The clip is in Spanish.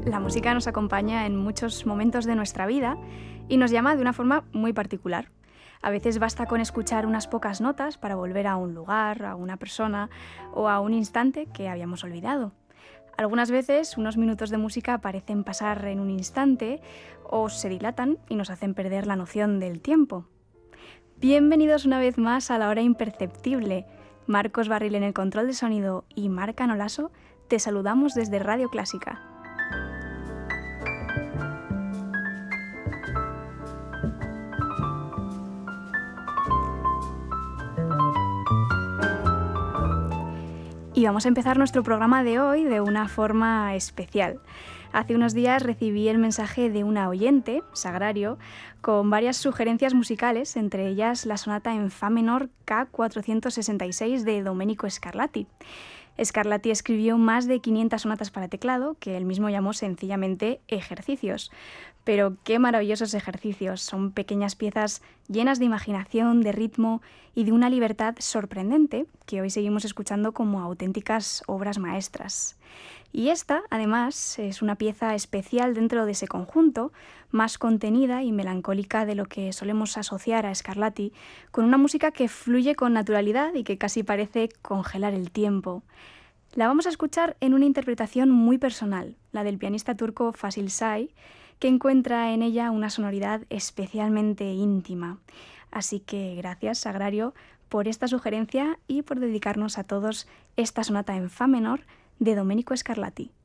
La música nos acompaña en muchos momentos de nuestra vida y nos llama de una forma muy particular. A veces basta con escuchar unas pocas notas para volver a un lugar, a una persona o a un instante que habíamos olvidado. Algunas veces unos minutos de música parecen pasar en un instante o se dilatan y nos hacen perder la noción del tiempo. Bienvenidos una vez más a La Hora Imperceptible. Marcos Barril en el control de sonido y Marc Anolaso te saludamos desde Radio Clásica. Y vamos a empezar nuestro programa de hoy de una forma especial. Hace unos días recibí el mensaje de una oyente, Sagrario, con varias sugerencias musicales, entre ellas la sonata en Fa menor K466 de Domenico Scarlatti. Scarlatti escribió más de 500 sonatas para teclado, que él mismo llamó sencillamente ejercicios. Pero qué maravillosos ejercicios, son pequeñas piezas llenas de imaginación, de ritmo y de una libertad sorprendente que hoy seguimos escuchando como auténticas obras maestras. Y esta, además, es una pieza especial dentro de ese conjunto, más contenida y melancólica de lo que solemos asociar a Scarlatti, con una música que fluye con naturalidad y que casi parece congelar el tiempo. La vamos a escuchar en una interpretación muy personal, la del pianista turco Fasil Say, que encuentra en ella una sonoridad especialmente íntima. Así que gracias, Sagrario, por esta sugerencia y por dedicarnos a todos esta sonata en Fa menor de Domenico Scarlatti.